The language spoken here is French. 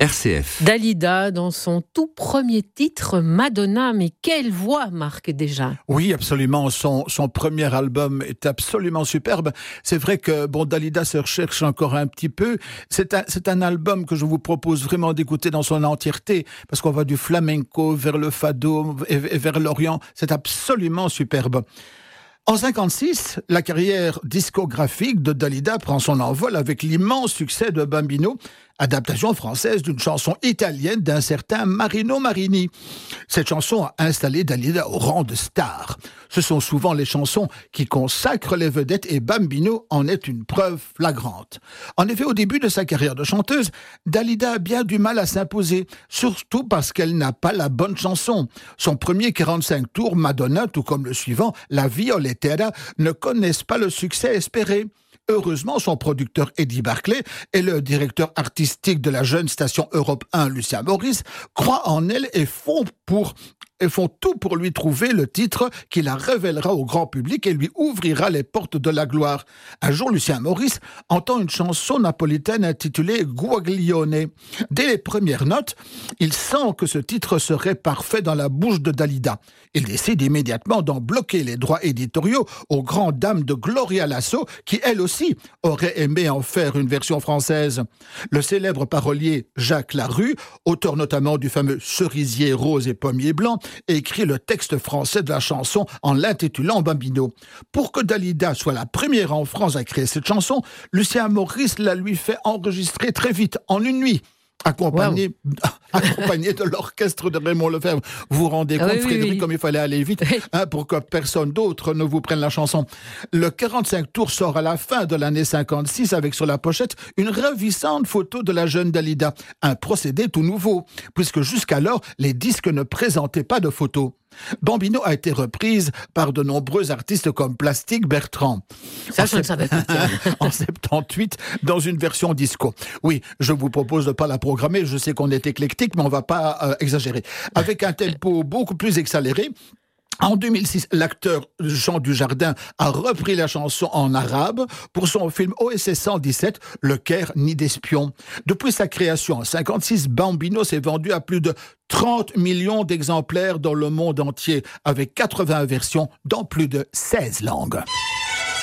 RCF. Dalida, dans son tout premier titre, Madonna, mais quelle voix, Marc, déjà. Oui, absolument. Son premier album est absolument superbe. C'est vrai que Dalida se recherche encore un petit peu. C'est un album que je vous propose vraiment d'écouter dans son entièreté, parce qu'on va du flamenco vers le fado et vers l'Orient. C'est absolument superbe. En 1956, la carrière discographique de Dalida prend son envol avec l'immense succès de Bambino, adaptation française d'une chanson italienne d'un certain Marino Marini. Cette chanson a installé Dalida au rang de star. Ce sont souvent les chansons qui consacrent les vedettes et Bambino en est une preuve flagrante. En effet, au début de sa carrière de chanteuse, Dalida a bien du mal à s'imposer, surtout parce qu'elle n'a pas la bonne chanson. Son premier 45 tours, Madonna, tout comme le suivant, La Violettera, ne connaissent pas le succès espéré. Heureusement, son producteur Eddie Barclay et le directeur artistique de la jeune station Europe 1, Lucien Maurice, croient en elle et font tout pour lui trouver le titre qui la révélera au grand public et lui ouvrira les portes de la gloire. Un jour, Lucien Maurice entend une chanson napolitaine intitulée Guaglione. Dès les premières notes, il sent que ce titre serait parfait dans la bouche de Dalida. Il décide immédiatement d'en bloquer les droits éditoriaux aux grandes dames de Gloria Lasso, qui elle aussi aurait aimé en faire une version française. Le célèbre parolier Jacques Larue, auteur notamment du fameux Cerisier rose et pommier blanc, écrit le texte français de la chanson en l'intitulant Bambino. Pour que Dalida soit la première en France à créer cette chanson, Lucien Maurice la lui fait enregistrer très vite, en une nuit. Accompagné de l'orchestre de Raymond Lefebvre. Vous vous rendez compte, Frédéric, oui. Comme il fallait aller vite pour que personne d'autre ne vous prenne la chanson. Le 45 tours sort à la fin de l'année 56 avec sur la pochette une ravissante photo de la jeune Dalida. Un procédé tout nouveau, puisque jusqu'alors, les disques ne présentaient pas de photos. Bambino a été reprise par de nombreux artistes comme Plastique Bertrand. Ça, je ne savais pas. En 78, dans une version disco. Oui, je vous propose de ne pas la programmer, je sais qu'on est éclectique, mais on ne va pas exagérer. Avec un tempo beaucoup plus accéléré, en 2006, l'acteur Jean Dujardin a repris la chanson en arabe pour son film OSS 117, Le Caire nid d'espions. Depuis sa création en 1956, Bambino s'est vendu à plus de 30 millions d'exemplaires dans le monde entier, avec 80 versions dans plus de 16 langues.